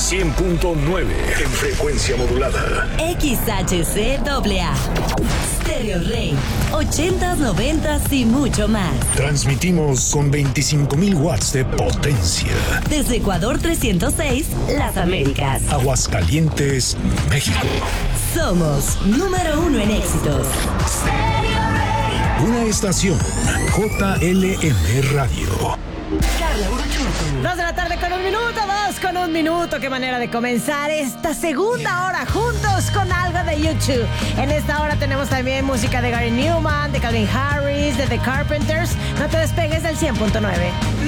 100.9 en frecuencia modulada. XHCAA. Stereo Rey. 80s, 90s y mucho más. Transmitimos con 25,000 watts de potencia. Desde Ecuador 306, Las Américas. Aguascalientes, México. Somos número 1 en éxitos. Una estación JLM Radio. Carla Uruchurtu. 2 de la tarde con 1 minuto, 2 con 1 minuto. Qué manera de comenzar esta segunda hora juntos con algo de YouTube. En esta hora tenemos también música de Gary Newman, de Calvin Harris, de The Carpenters. No te despegues del 100.9.